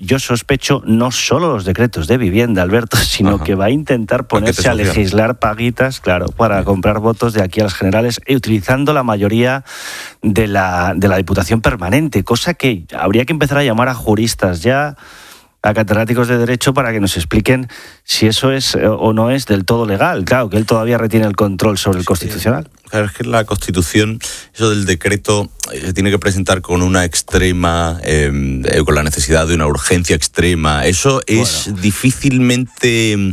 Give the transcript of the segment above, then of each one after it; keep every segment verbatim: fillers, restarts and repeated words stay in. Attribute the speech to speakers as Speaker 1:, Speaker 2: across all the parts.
Speaker 1: yo sospecho, no solo los decretos de vivienda, Alberto, sino Ajá. que va a intentar ponerse a legislar paguitas, claro, para comprar votos de aquí a las generales, utilizando la mayoría de la, de la Diputación Permanente, cosa que habría que empezar a llamar a juristas ya, a catedráticos de Derecho, para que nos expliquen si eso es o no es del todo legal. Claro, que él todavía retiene el control sobre el Constitucional.
Speaker 2: Claro, es que la Constitución, eso del decreto, se tiene que presentar con una extrema, eh, con la necesidad de una urgencia extrema. Eso es bueno. difícilmente...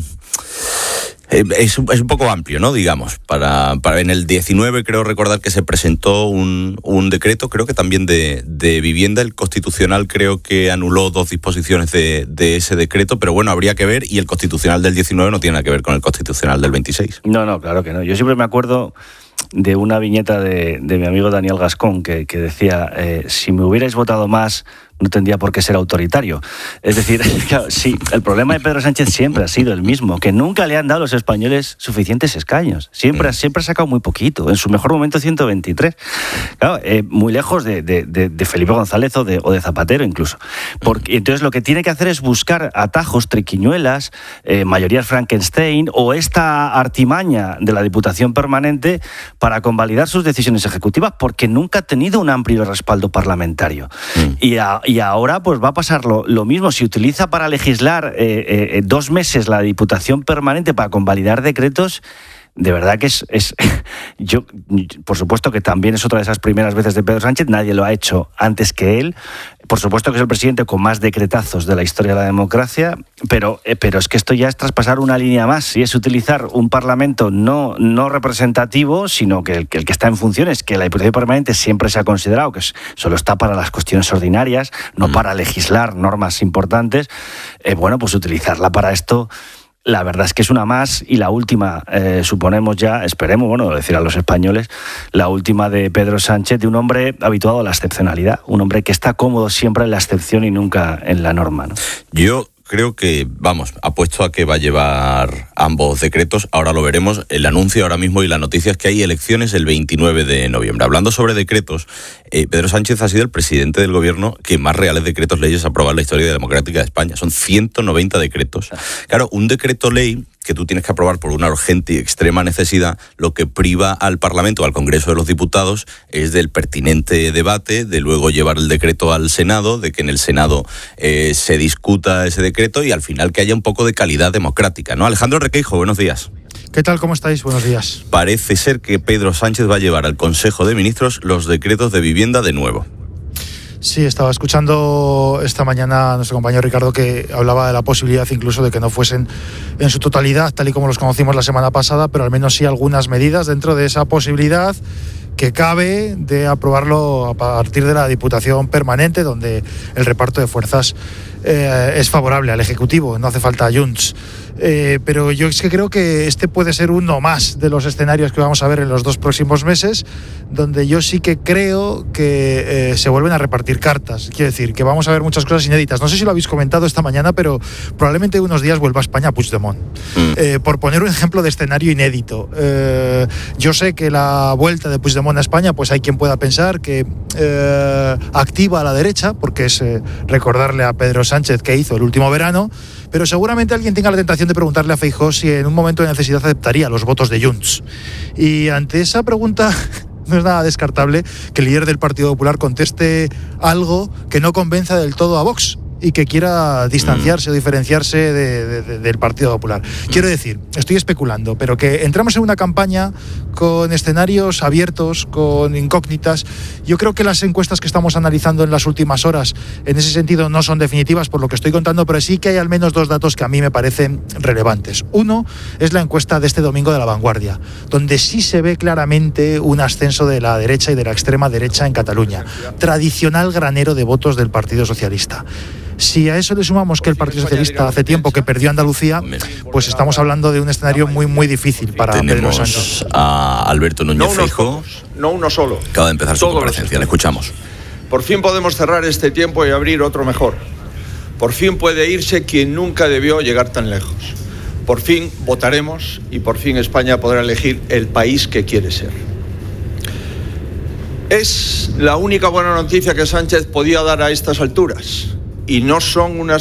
Speaker 2: Es, es un poco amplio, ¿no? Digamos, para, para en el diecinueve creo recordar que se presentó un, un decreto, creo que también de, de vivienda. El Constitucional creo que anuló dos disposiciones de, de ese decreto, pero bueno, habría que ver, y el Constitucional del diecinueve no tiene nada que ver con el Constitucional del veintiséis.
Speaker 1: No, no, claro que no. Yo siempre me acuerdo de una viñeta de, de mi amigo Daniel Gascón que, que decía, eh, si me hubierais votado más, no tendría por qué ser autoritario. Es decir, claro, sí, el problema de Pedro Sánchez siempre ha sido el mismo, que nunca le han dado a los españoles suficientes escaños. Siempre, mm. siempre ha sacado muy poquito. En su mejor momento, ciento veintitrés. Claro, eh, muy lejos de, de, de, de Felipe González o de, o de Zapatero incluso. Porque, entonces lo que tiene que hacer es buscar atajos, triquiñuelas, eh, mayorías Frankenstein o esta artimaña de la Diputación Permanente para convalidar sus decisiones ejecutivas, porque nunca ha tenido un amplio respaldo parlamentario. Mm. Y a Y ahora pues va a pasar lo, lo mismo. Si utiliza para legislar eh, eh, dos meses la Diputación Permanente para convalidar decretos, de verdad que es, es... Yo, por supuesto que también es otra de esas primeras veces de Pedro Sánchez, nadie lo ha hecho antes que él. Por supuesto que es el presidente con más decretazos de la historia de la democracia, pero, eh, pero es que esto ya es traspasar una línea más, y es utilizar un parlamento no, no representativo, sino que el, que el que está en funciones, que la Diputación Permanente siempre se ha considerado que es, solo está para las cuestiones ordinarias, no para legislar normas importantes. Eh, bueno, pues utilizarla para esto... La verdad es que es una más, y la última, eh, suponemos ya, esperemos, bueno, decir a los españoles, la última de Pedro Sánchez, de un hombre habituado a la excepcionalidad, un hombre que está cómodo siempre en la excepción y nunca en la norma, ¿no?
Speaker 2: Yo creo que, vamos, apuesto a que va a llevar ambos decretos, ahora lo veremos. El anuncio ahora mismo y la noticia es que hay elecciones el veintinueve de noviembre. Hablando sobre decretos, eh, Pedro Sánchez ha sido el presidente del gobierno que más reales decretos leyes ha aprobado en la historia democrática de España. Son ciento noventa decretos. Claro, un decreto ley que tú tienes que aprobar por una urgente y extrema necesidad, lo que priva al Parlamento, al Congreso de los Diputados, es del pertinente debate, de luego llevar el decreto al Senado, de que en el Senado eh, se discuta ese decreto y al final que haya un poco de calidad democrática, ¿no? Alejandro Requeijo, buenos días.
Speaker 3: ¿Qué tal? ¿Cómo estáis? Buenos días.
Speaker 2: Parece ser que Pedro Sánchez va a llevar al Consejo de Ministros los decretos de vivienda de nuevo.
Speaker 3: Sí, estaba escuchando esta mañana a nuestro compañero Ricardo, que hablaba de la posibilidad incluso de que no fuesen en su totalidad tal y como los conocimos la semana pasada, pero al menos sí algunas medidas dentro de esa posibilidad que cabe de aprobarlo a partir de la Diputación Permanente, donde el reparto de fuerzas eh, es favorable al Ejecutivo, no hace falta Junts. Eh, pero yo es que creo que este puede ser uno más de los escenarios que vamos a ver en los dos próximos meses, donde yo sí que creo que eh, se vuelven a repartir cartas. Quiero decir, que vamos a ver muchas cosas inéditas. No sé si lo habéis comentado esta mañana, pero probablemente unos días vuelva a España Puigdemont. Mm. Eh, por poner un ejemplo de escenario inédito. Eh, yo sé que la vuelta de Puigdemont a España, pues hay quien pueda pensar que eh, activa a la derecha, porque es eh, recordarle a Pedro Sánchez que hizo el último verano, pero seguramente alguien tenga la tentación de preguntarle a Feijóo si en un momento de necesidad aceptaría los votos de Junts. Y ante esa pregunta no es nada descartable que el líder del Partido Popular conteste algo que no convenza del todo a Vox y que quiera distanciarse mm. o diferenciarse de, de, de, del Partido Popular. Quiero decir, estoy especulando, pero que entramos en una campaña con escenarios abiertos, con incógnitas. Yo creo que las encuestas que estamos analizando en las últimas horas, en ese sentido, no son definitivas por lo que estoy contando, pero sí que hay al menos dos datos que a mí me parecen relevantes. Uno es la encuesta de este domingo de La Vanguardia, donde sí se ve claramente un ascenso de la derecha y de la extrema derecha en Cataluña, tradicional granero de votos del Partido Socialista. Si a eso le sumamos que el Partido Socialista hace tiempo que perdió Andalucía, pues estamos hablando de un escenario muy muy difícil para Pedro Sánchez.
Speaker 2: Tenemos a Alberto Núñez
Speaker 4: no
Speaker 2: Feijóo.
Speaker 4: No uno solo.
Speaker 2: Acaba de empezar su comparecencia, le escuchamos.
Speaker 4: Por fin podemos cerrar este tiempo y abrir otro mejor. Por fin puede irse quien nunca debió llegar tan lejos. Por fin votaremos y por fin España podrá elegir el país que quiere ser. Es la única buena noticia que Sánchez podía dar a estas alturas. Y no son unas